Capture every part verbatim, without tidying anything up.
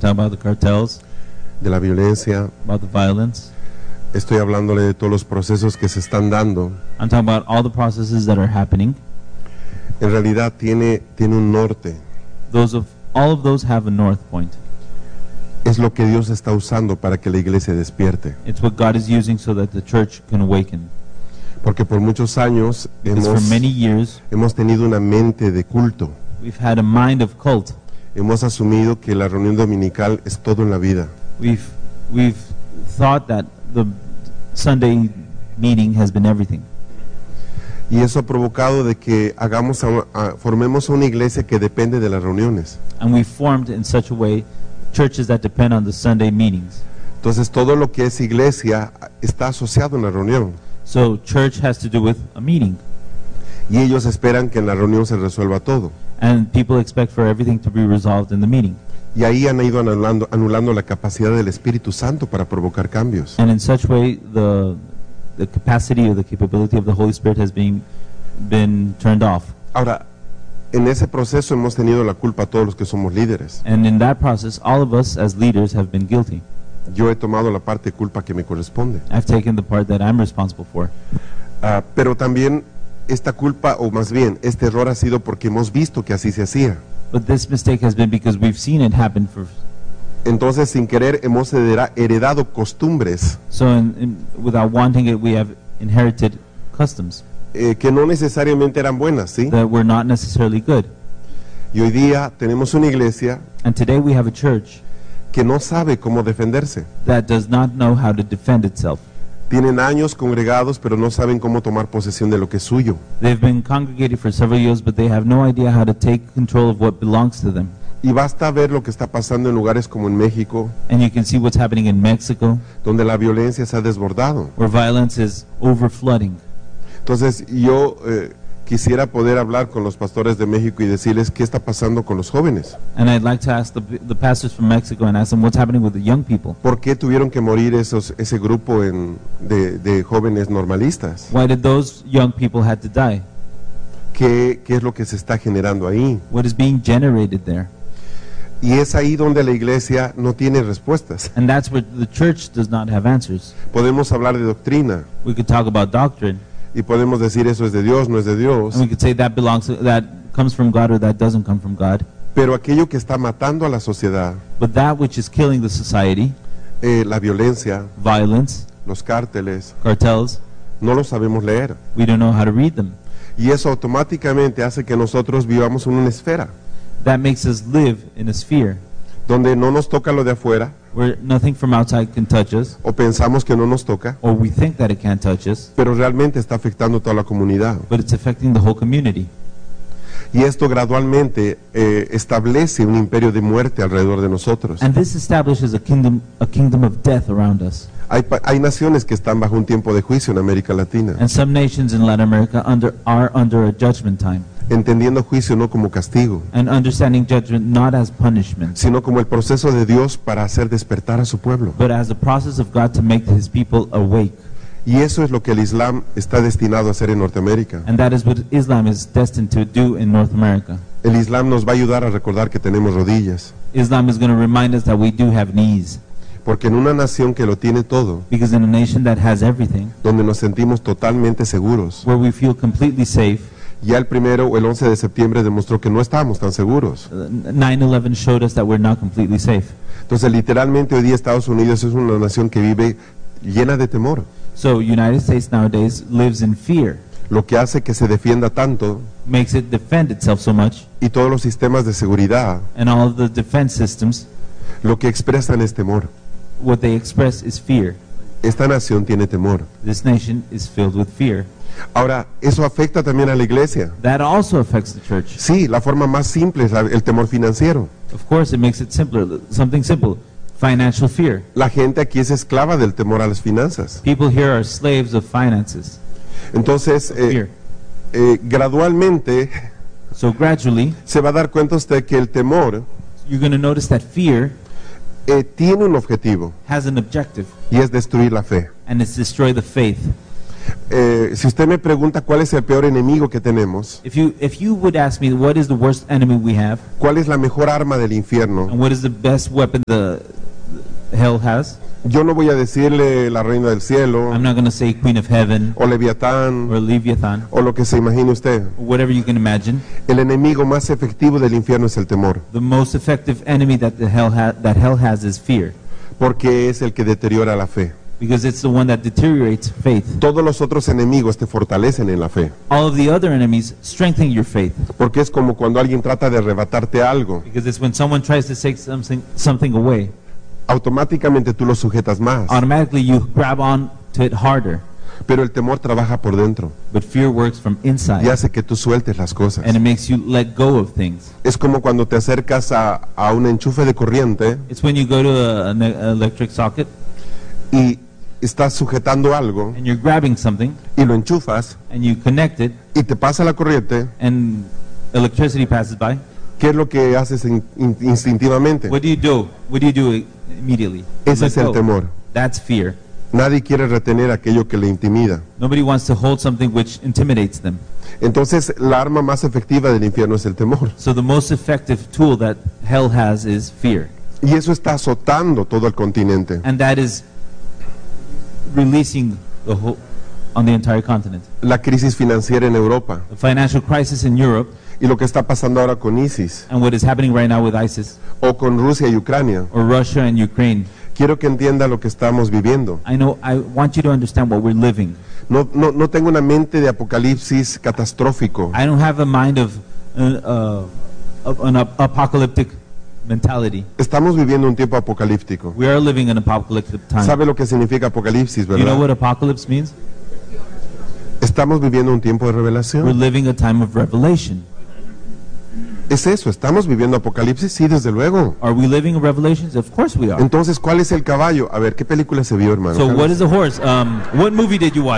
talking about the cartels, de la violencia. about the violence. Estoy hablándole de todos los procesos que se están dando. I'm talking about all the processes that are happening. En realidad tiene, tiene un norte. Those of all of those have a north point. Es lo que Dios está usando para que la iglesia despierte. It's what God is using so that the church can awaken. Porque por muchos años Because for hemos, many years hemos tenido una mente de culto. we've had a mind of cult. Hemos asumido que la reunión dominical es todo en la vida. We've we've thought that the Sunday meeting has been everything. Y eso ha provocado de que hagamos a- a- formemos una iglesia que depende de las reuniones. And we've formed in such a way churches that depend on the Sunday meetings. Entonces todo lo que es iglesia está asociado en la reunión. So church has to do with a meeting. Y ellos esperan que en la reunión se resuelva todo. And people expect for everything to be resolved in the meeting. Y ahí han ido anulando, anulando la capacidad del Espíritu Santo para provocar cambios. And in such way the the capacity or the capability of the Holy Spirit has been been turned off. Ahora, en ese proceso hemos tenido la culpa todos los que somos líderes. And in that process all of us as leaders have been guilty. Yo he tomado la parte de culpa que me corresponde. I've taken the part that I'm responsible for. Ah, pero también esta culpa, o más bien, este error ha sido porque hemos visto que así se hacía. But this mistake has been because we've seen it happen for Entonces, sin querer, hemos hedera- heredado costumbres so in, in, without wanting it we have inherited customs eh, que no necesariamente eran buenas, ¿sí? that were not necessarily good. Y hoy día tenemos una iglesia And today we have a church que no sabe cómo defenderse. that does not know how to defend itself. Tienen años congregados, pero no saben cómo tomar posesión de lo que es suyo. They've been congregated for several years, but they have no idea how to take control of what belongs to them. Y basta ver lo que está pasando en lugares como en México, And you can see what's happening in Mexico, donde la violencia se ha desbordado. where violence is overflooding. Entonces, yo eh, quisiera poder hablar con los pastores de México y decirles qué está pasando con los jóvenes. And I'd like to ask the, the pastors from Mexico and ask them what's happening with the young people. ¿Por qué tuvieron que morir esos, ese grupo en- de, de jóvenes normalistas? Why did those young people had to die? ¿Qué, ¿Qué es lo que se está generando ahí? What is being generated there? Y es ahí donde la iglesia no tiene respuestas. And that's where the church does not have answers. Podemos hablar de doctrina We could talk about doctrine, y podemos decir eso es de Dios, no es de Dios. and we could say that belongs to, that comes from God or that doesn't come from God. Pero aquello que está matando a la sociedad, But that which is killing the society, eh, la violencia, violence, los cárteles, cartels, no lo sabemos leer. we don't know how to read them. Y eso automáticamente hace que nosotros vivamos en una esfera That makes us live in a sphere donde no nos toca lo de afuera, where nothing from outside can touch us, o pensamos que no nos toca, or we think that it can't touch us, pero realmente está afectando a toda la comunidad. but it's affecting the whole community. Y esto gradualmente eh, establece un imperio de muerte alrededor de nosotros. And this establishes a kingdom, a kingdom of death around us. Hay, pa- hay naciones que están bajo un tiempo de juicio en América Latina, And some nations in Latin America under, are under a judgment time, entendiendo juicio no como castigo, and understanding judgment not as punishment, sino como el proceso de Dios para hacer despertar a su pueblo. but as the process of God to make his people awake. Y eso es lo que el Islam está destinado a hacer en Norteamérica. And that is what Islam is destined to do in North America. El Islam nos va a ayudar a recordar que tenemos rodillas, Islam is going to remind us that we do have knees, porque en una nación que lo tiene todo, because in a nation that has everything, donde nos sentimos totalmente seguros, where we feel completely safe, ya el primero o el once de septiembre demostró que no estábamos tan seguros. nine eleven showed us that we're not completely safe. Entonces, literalmente hoy día Estados Unidos es una nación que vive llena de temor, So United States nowadays lives in fear, lo que hace que se defienda tanto makes it defend itself so much, y todos los sistemas de seguridad and all of the defense systems, lo que expresan es temor. what they express is fear. Esta nación tiene temor. This nation is filled with fear. Ahora, eso afecta también a la iglesia. That also affects the church. Sí, la forma más simple es la- el temor financiero. Of course, it makes it simpler, something simple, financial fear. La gente aquí es esclava del temor a las finanzas. People here are slaves of finances, Entonces, eh, fear. eh, gradualmente So gradually, se va a dar cuenta usted que el temor you're going to notice that fear eh, tiene un objetivo has an objective, y es destruir la fe. and it's destroy the faith. Eh, si usted me pregunta cuál es el peor enemigo que tenemos, If you if you would ask me what is the worst enemy we have cuál es la mejor arma del infierno, and what is the best weapon the the hell has, yo no voy a decirle la reina del cielo, I'm not going to say Queen of Heaven o Leviatán, or Leviathan o lo que se imagine usted. or whatever you can imagine. El enemigo más efectivo del infierno es el temor, The most effective enemy that the hell ha- that hell has is fear, porque es el que deteriora la fe. because it's the one that deteriorates faith. Todos los otros enemigos te fortalecen en la fe, All of the other enemies strengthen your faith, porque es como cuando alguien trata de arrebatarte algo, because it's when someone tries to take something something away, automáticamente tú lo sujetas más, automatically you grab on to it harder. pero el temor trabaja por dentro But fear works from y inside, hace que tú sueltes las cosas. and it makes you let go of things. Es como cuando te acercas a, a un enchufe de corriente It's when you go to a, an e- electric socket y estás sujetando algo and you're grabbing something y lo enchufas and you connect it y te pasa la corriente. and electricity passes by. ¿Qué es lo que haces in- in- instintivamente? What do you do? What do you do i- immediately? You Ese let es el go. temor. That's fear. Nadie quiere retener aquello que le intimida. Nobody wants to hold something which intimidates them. Entonces, la arma más efectiva del infierno es el temor. So the most effective tool that hell has is fear. Y eso está azotando todo el continente. And that is releasing the whole on the entire continent. La crisis financiera en Europa The financial crisis in Europe y lo que está pasando ahora con ISIS and what is happening right now with ISIS o con Rusia y Ucrania. or Russia and Ukraine. Quiero que entienda lo que estamos viviendo. I know, I want you to understand what we're living. No, no, no tengo una mente de apocalipsis catastrófico. I don't have a mind of, uh, uh, of an ap- apocalyptic mentality. Estamos viviendo un tiempo apocalíptico. We are living in apocalyptic time. ¿Sabe lo que significa apocalipsis, You know verdad? what apocalypse means? Estamos viviendo un tiempo de We're revelación. living a time of revelation. Es eso, estamos viviendo apocalipsis, sí, desde luego. Are we living in revelations? Of course we are. Entonces, ¿cuál es el caballo? A ver, ¿qué película se vio, hermano? So what is a horse? Um, what movie did you watch?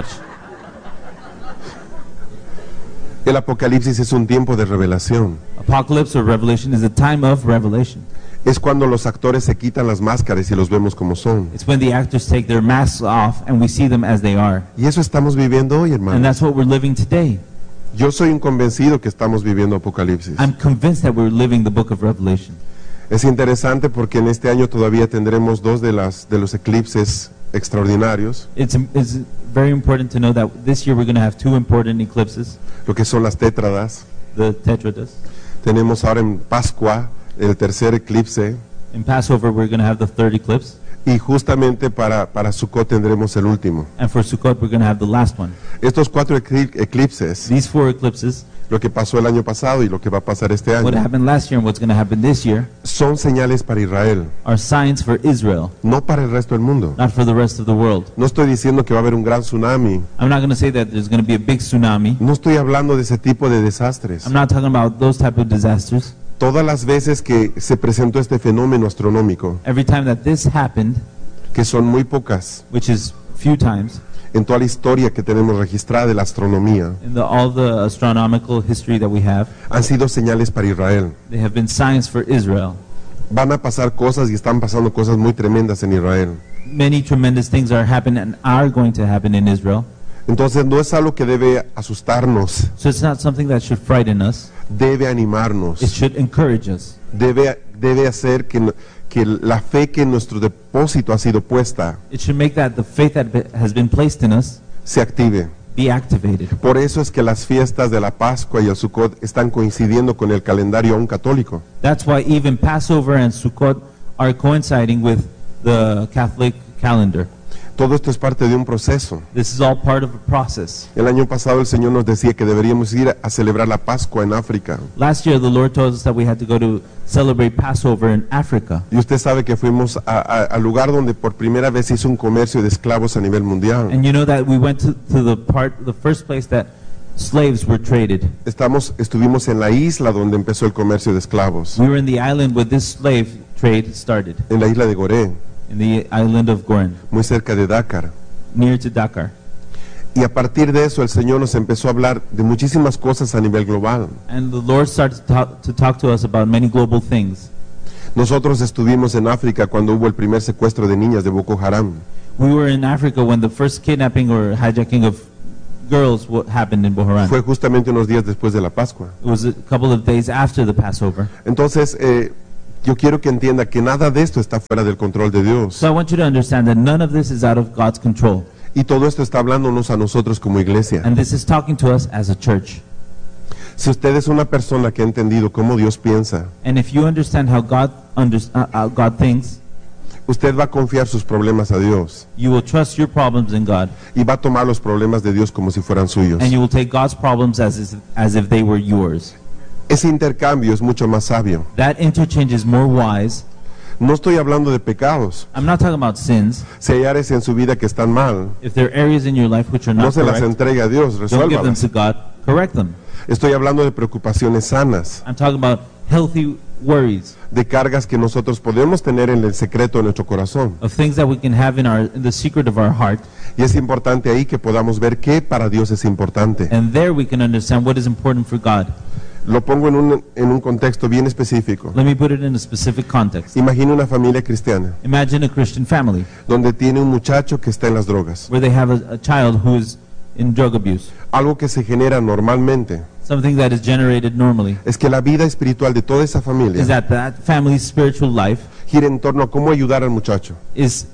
El apocalipsis es un tiempo de revelación. Apocalypse or revelation is a time of revelation. Es cuando los actores se quitan las máscaras y los vemos como son. It's when the actors take their masks off and we see them as they are. Y eso estamos viviendo hoy, And hermano. that's what we're living today. Yo soy un convencido que estamos viviendo apocalipsis. I'm convinced that we're living the book of Revelation. Es interesante porque en este año todavía tendremos dos de las de los eclipses extraordinarios, It's, it's very important to know that this year we're going to have two important eclipses, lo que son las tétradas. the Tetradas. Tenemos ahora en Pascua el tercer eclipse In Passover, we're going to have the third eclipse. y justamente para, para Sukkot tendremos el último. And for Sukkot, we're going to have the last one. Estos cuatro ecli- eclipses, These four eclipses, lo que pasó el año pasado y lo que va a pasar este what año, happened last year and what's going to happen this year, son señales para Israel, are signs for Israel, no para el resto del mundo. not for the rest of the world. No estoy diciendo que va a haber un gran tsunami, I'm not going to say that there's going to be a big tsunami. no estoy hablando de ese tipo de desastres. I'm not talking about those type of disasters. Todas las veces que se presentó este fenómeno astronómico, Every time that this happened, que son muy pocas which is few times en toda la historia que tenemos registrada de la astronomía, in the, all the astronomical history that we have, han sido señales para Israel. they have been signs for Israel. Van a pasar cosas y están pasando cosas muy tremendas en Israel. Many tremendous things are happening and are going to happen in Israel. Entonces no es algo que debe asustarnos, So it's not something that should frighten us. debe animarnos, It should encourage us. debe, debe hacer que, que la fe que en nuestro depósito ha sido puesta It should make that the faith that be- has been placed in us se active. be activated. Por eso es que las fiestas de la Pascua y el Sukkot están coincidiendo con el calendario aún católico. That's why even Passover and Sukkot are coinciding with the Catholic calendar. Todo esto es parte de un proceso. This is all part of a process. El año pasado el Señor nos decía que deberíamos ir a celebrar la Pascua en África. Last year, the Lord told us that we had to go to celebrate Passover in Africa. Y usted sabe que fuimos a- a- al lugar donde por primera vez se hizo un comercio de esclavos a nivel mundial. And you know that we went to, to the part, the first place that slaves were traded. Estamos, estuvimos en la isla donde empezó el comercio de esclavos, We were in the island where this slave trade started, en la isla de Goré, in the island of Goren, muy cerca de Dakar. near to Dakar. Y a partir de eso el Señor nos empezó a hablar de muchísimas cosas a nivel global. And the Lord started to talk, to talk to us about many global things. Nosotros estuvimos en África cuando hubo el primer secuestro de niñas de Boko Haram. We were in Africa when the first kidnapping or hijacking of girls what happened in Boharan. fue justamente unos días después de la Pascua. It was a couple of days after the Passover. Entonces, eh, yo quiero que entienda que nada de esto está fuera del control de Dios. So I want you to understand that none of this is out of God's control. Y todo esto está hablándonos a nosotros como iglesia. And this is talking to us as a church. Si usted es una persona que ha entendido cómo Dios piensa, And if you understand how God under, uh, uh, God thinks, usted va a confiar sus problemas a Dios you will trust your problems in God, y va a tomar los problemas de Dios como si fueran suyos. and you will take God's problems as is, as if they were yours. Ese intercambio es mucho más sabio. That interchange is more wise. No estoy hablando de pecados. I'm not talking about sins. Si hay áreas en su vida que están mal, If there are areas in your life which are no not se las correct, entregue a Dios, don't give them resuélvalas. to God, correct them. Estoy hablando de preocupaciones sanas, I'm talking about healthy worries, de cargas que nosotros podemos tener en el secreto de nuestro corazón. of things that we can have in our in the secret of our heart, Y es importante ahí que podamos ver qué para Dios es importante. and there we can understand what is important for God. Lo pongo en un, en un contexto bien específico. Let me put it in a specific context. Imagine una familia cristiana Imagine a Christian family donde tiene un muchacho que está en las drogas. where they have a, a child who is in drug abuse. Algo que se genera normalmente Something that is generated normally es que la vida espiritual de toda esa is familia that that family's spiritual life gira en torno a cómo ayudar al muchacho. is,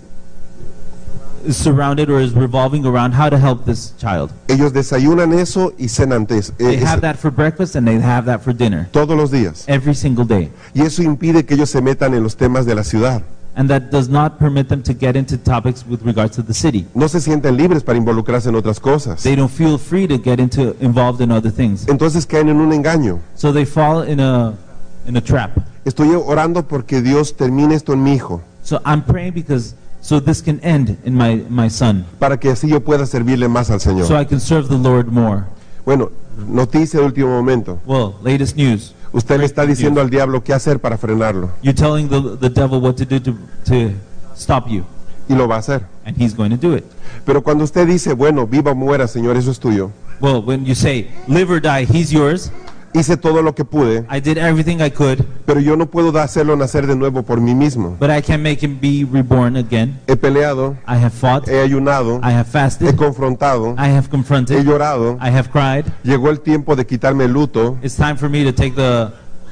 is surrounded or is revolving around how to help this child. Ellos desayunan eso y cenan tes- eh, They es- have that for breakfast and they have that for dinner todos los días. every single day. Y eso impide que ellos se metan en los temas de la ciudad. And that does not permit them to get into topics with regards to the city. No se sienten libres para involucrarse en otras cosas. They don't feel free to get into involved in other things. Entonces caen en un engaño. So they fall in a in a trap. Estoy orando porque Dios termine esto en mi hijo, So I'm praying because so this can end in my my son, para que así yo pueda servirle más al so Señor. I can serve the Lord more. Bueno, noticia de último momento. Well, latest news. Usted le está diciendo al diablo qué hacer para frenarlo. You're telling the the devil what to do to to stop you, Y lo va a hacer. and he's going to do it. Pero cuando usted dice, bueno, viva o muera, Señor, eso es tuyo. Well, when you say live or die, he's yours. Hice todo lo que pude, I did everything I could, pero yo no puedo da- hacerlo nacer de nuevo por mí mismo. but I can't make him be reborn again. He peleado, I have fought, he ayunado, I have he fasted, confrontado, I have he confronted, llorado. I have cried. Llegó el tiempo de quitarme el luto. It's time for me to take the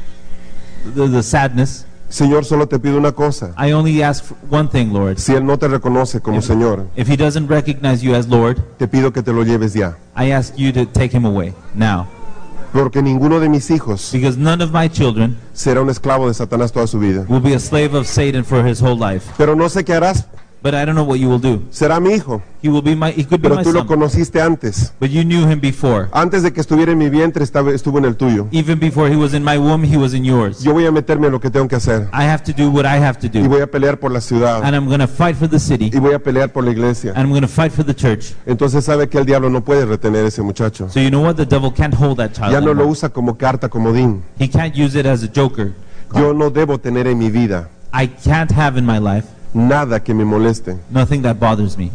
the, the sadness. Señor, solo te pido una cosa. I only ask for one thing, Lord. Si Él no te reconoce como Señor, If he doesn't recognize you as Lord, te pido que te lo lleves ya. I ask you to take him away now, Porque ninguno de mis hijos because none of my children será un esclavo de Satanás toda su vida. will be a slave of Satan for his whole life. Pero no sé qué harás. But I don't know what you will do. Será mi hijo, He will be my he could be pero my tú lo son, conociste antes. but you knew him before. Antes de que estuviera en mi vientre, estaba, estuvo en el tuyo. Even before he was in my womb, he was in yours. Yo voy a meterme en lo que tengo que hacer. I have to do what I have to Y do, voy a pelear por la ciudad. and I'm going to fight for the city, Y voy a pelear por la iglesia. and I'm going to fight for the church. Entonces sabe que el diablo no puede retener a ese muchacho. So you know what? The devil can't hold that child Ya no lo anymore. usa como carta comodín. He can't use it as a joker. Yo no debo tener en mi vida I can't have in my life nada que me moleste. nothing that bothers me.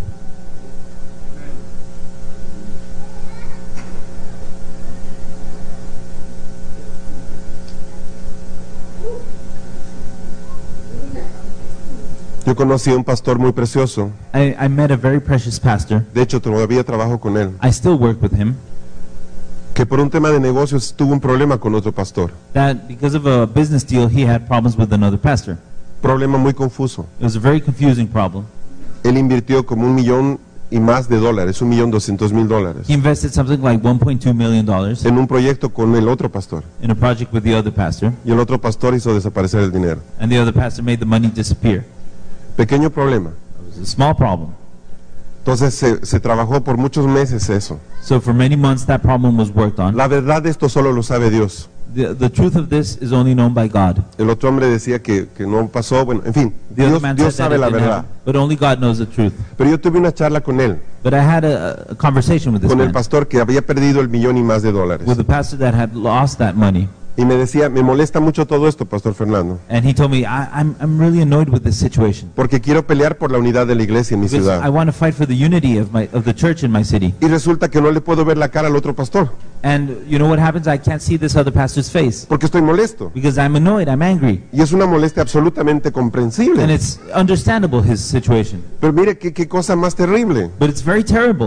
Yo conocí a un pastor muy precioso. I, I met a very precious pastor. De hecho, todavía trabajo con él. I still work with him. Que por un tema de negocios tuvo un problema con otro pastor. That because of a business deal, he had problems with another pastor. Problema muy confuso. It was a very confusing problem. Él invirtió como un millón y más de dólares, un millón doscientos mil dólares, He invested something like one point two million dollars en un proyecto con el otro pastor. in a project with the other pastor, Y el otro pastor hizo desaparecer el dinero. and the other pastor made the money disappear. Pequeño problema. It was a small problem. Entonces se, se trabajó por muchos meses eso. So for many months, that problem was worked on. La verdad de esto solo lo sabe Dios. The, the truth of this is only known by God. El otro hombre decía que, que no pasó, bueno, en fin, The other Dios, man Dios said that sabe it la didn't verdad. happen, but only God knows the truth. Pero yo tuve una charla con él, But I had a, a conversation with this con el man, pastor que había perdido el millón y más de dólares. with the pastor that had lost that money. Y me decía, me molesta mucho todo esto, Pastor Fernando, And he told me, I, I'm, I'm really annoyed with this situation, porque quiero pelear por la unidad de la iglesia en mi because I ciudad. want to fight for the unity of, my, of the church in my city. Y resulta que no le puedo ver la cara al otro pastor, And you know what happens? I can't see this other pastor's face porque estoy molesto. because I'm annoyed, I'm angry. Y es una molestia absolutamente And comprensible. it's understandable, his situation. Pero mire qué, qué cosa más terrible. But it's very terrible.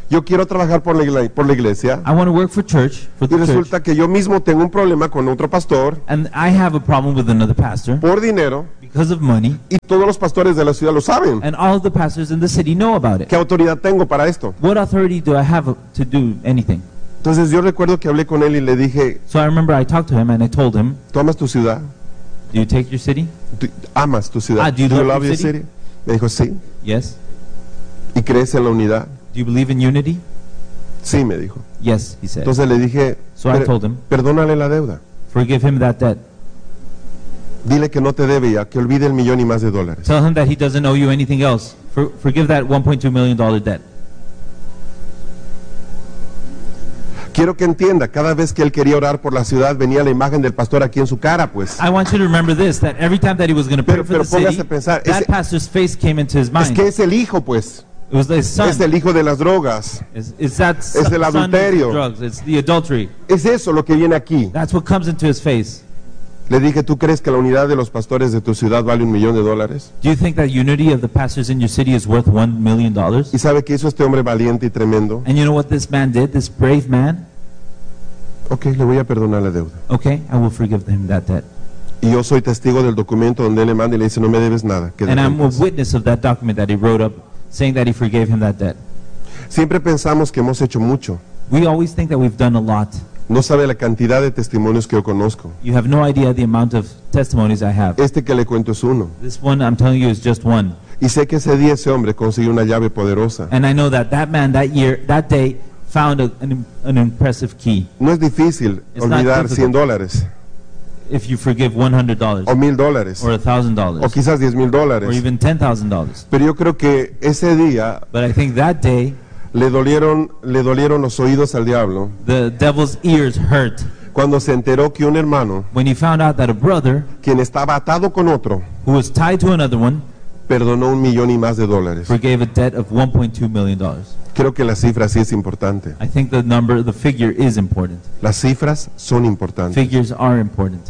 yo quiero trabajar por la, igle- por la iglesia I want to work for church, for y the church, resulta que yo mismo tengo un problema con otro pastor and I have a problem with another pastor por dinero because of money, y todos los pastores de la ciudad lo saben. and all of the pastors in the city know about it. ¿Qué autoridad tengo para esto? What authority do I have to do anything? Entonces yo recuerdo que hablé con él y le dije, So I remember I talked to him and I told him, ¿tú amas tu ciudad? do you take your city? ¿Tú amas tu ciudad? Ah, do you Do you love love your your city? city? Me dijo, sí. Yes. ¿Y crees en la unidad? Do you believe in unity? Sí, me dijo. Yes, he said. Entonces le dije, So I "Per- told him, perdónale la deuda. forgive him that debt. Dile que no te debe ya, que olvide el millón y más de dólares. Tell him that he doesn't owe you anything else. For, forgive that one point two million dollars debt. Quiero que entienda, cada vez que él quería orar por la ciudad, venía la imagen del pastor aquí en su cara, pues. I want you to remember this, that every time that he was going to pray Pero- for pero the city, póngase a pensar, that ese- pastor's face came into his Es mind. que es el hijo, pues. It was his son. Es el hijo de las drogas. It's, it's that Es son el of the adulterio. drugs. It's the adultery. Es eso lo que viene aquí. That's what comes into his face. Le dije, ¿tú crees que la unidad de los pastores de tu ciudad vale un millón de dólares? Do you think that unity of the pastors in your city is worth one million dollars? ¿Y sabe qué hizo este hombre valiente y tremendo? And you know what this man did, this brave man? Ok, le voy a perdonar la deuda. Okay, I will forgive him that debt. Y yo soy testigo del documento donde él le manda y le dice, no me debes nada. quédate And en I'm a paz". witness of that document that he wrote up saying that he forgave him that debt. Siempre pensamos que hemos hecho mucho. We always think that we've done a lot. No sabe la cantidad de testimonios que yo conozco. You have no idea the amount of testimonies I have. Este que le cuento es uno. This one I'm telling you is just one. Y sé que ese día ese hombre consiguió una llave poderosa. And I know that that man that year, that day, found a, an, an impressive key. No es difícil It's not olvidar difficult. cien dólares, If you forgive one hundred dollars o mil dólares, or one thousand o dollars quizás diez mil or dólares. even ten thousand dollars. Pero yo creo que ese día But I think that day, le dolieron, le dolieron los oídos al diablo the devil's ears hurt cuando se enteró que un hermano, when he found out that a brother quien estaba atado con otro, who was tied to another one perdonó un millón y más de dólares. forgave a debt of one point two million dollars. Creo que la cifra sí es importante. I think the number, the figure is important. Las cifras son importantes. Figures are important.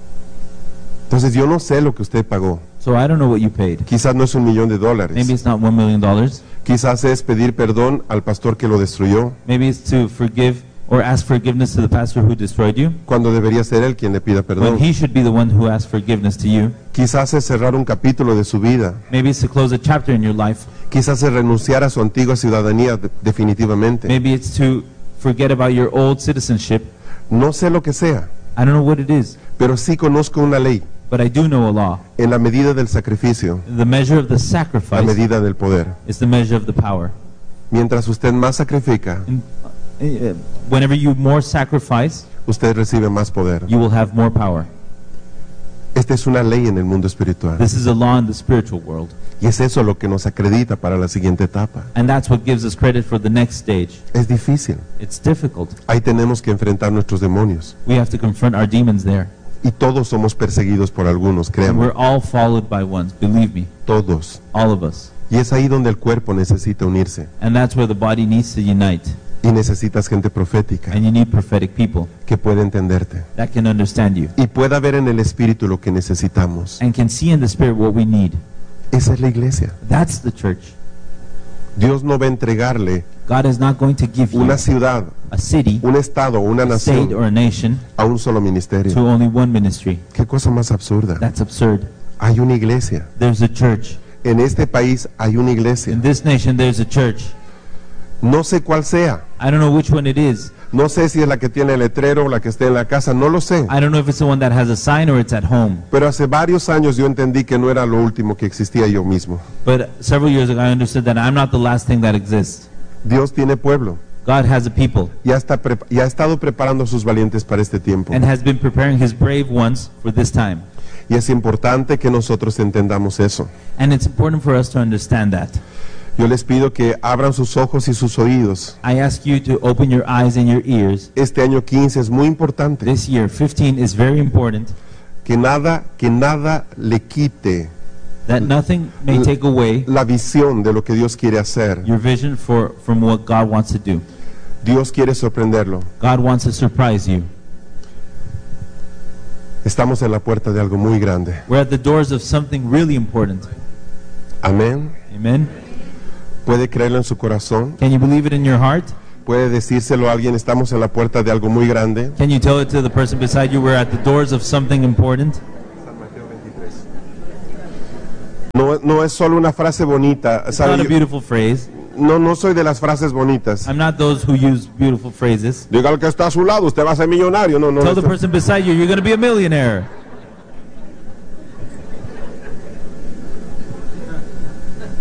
Entonces yo no sé lo que usted pagó. So I don't know what you paid. Quizás no es un millón de dólares. Maybe it's not one million dollars. Quizás es pedir perdón al pastor que lo destruyó, Maybe it's to forgive or ask forgiveness to the pastor who destroyed you, cuando debería ser él quien le pida when perdón. he should be the one who asks forgiveness to you. Quizás es cerrar un capítulo de su vida. Maybe it's to close a chapter in your life. Quizás es renunciar a su antigua ciudadanía de- definitivamente. Maybe it's to forget about your old citizenship. No sé lo que sea, I don't know what it is, pero sí conozco una ley. but I do know a law. En la medida del sacrificio, The measure of the la sacrifice medida del poder. is the measure of the power. Mientras usted más sacrifica, And, uh, whenever you more sacrifice, usted recibe más poder. you will have more power. Esta es una ley en el mundo espiritual. This is a law in the spiritual world. Y es eso lo que nos acredita para la siguiente etapa. And that's what gives us credit for the next stage. Es difícil. It's difficult. Ahí tenemos que enfrentar nuestros demonios. We have to confront our demons there. Y todos somos perseguidos por algunos, And créanme. we're all followed by ones, believe me, Todos. all of us. Y es ahí donde el cuerpo necesita unirse. And that's where the body needs to unite. Y necesitas gente profética And you need prophetic people que pueda entenderte. that can understand you Y pueda ver en el espíritu lo que necesitamos. and can see in the spirit what we need. Esa es la iglesia. That's the church. Dios no va a entregarle God is not going to give you una ciudad, a city, un estado, una a state, nación or a nation a un solo to ministerio. only one ministry. Qué cosa más absurda. That's absurd. Hay una iglesia. There's a church. En este país hay una iglesia. In this nation, there's a church. No sé cuál sea. I don't know which one it is. No sé si es la que tiene el letrero o la que esté en la casa. No lo sé. I don't know if it's the one that has a sign or it's at home. Pero hace varios años yo entendí que no era lo último que existía yo mismo. But several years ago, I understood that I'm not the last thing that exists. Dios tiene pueblo. God has a people Ya, está pre- ya ha estado preparando a sus valientes para este tiempo. and has been preparing his brave ones for this time. Y es importante que nosotros entendamos eso. And it's important for us to understand that. Yo les pido que abran sus ojos y sus oídos. I ask you to open your eyes and your ears. Este año quince es muy importante. This year, fifteen, is very important, Que nada, que nada le quite that nothing may take away la visión de lo que Dios quiere hacer. your vision for from what God wants to do. Dios quiere sorprenderlo. God wants to surprise you. Estamos en la puerta de algo muy grande. We're at the doors of something really important. Amén. Amen. ¿Puede creerlo en su corazón? Can you believe it in your heart? ¿Puede decírselo a alguien? Estamos en la puerta de algo muy grande. Can you tell it to the person beside you? We're at the doors of something important. No, no es solo una frase bonita. It's ¿Sabe? not a Yo- beautiful phrase. no, no soy de las frases bonitas. I'm not those who use beautiful phrases. Diga al que está a su lado, usted va a ser millonario. No, no. Tell the esto- person beside you, you're going to be a millionaire.